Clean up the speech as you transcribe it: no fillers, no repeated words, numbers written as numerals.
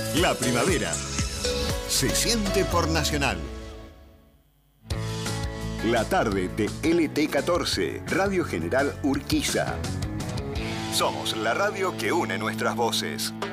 La primavera se siente por Nacional. La tarde de LT14, Radio General Urquiza. Somos la radio que une nuestras voces.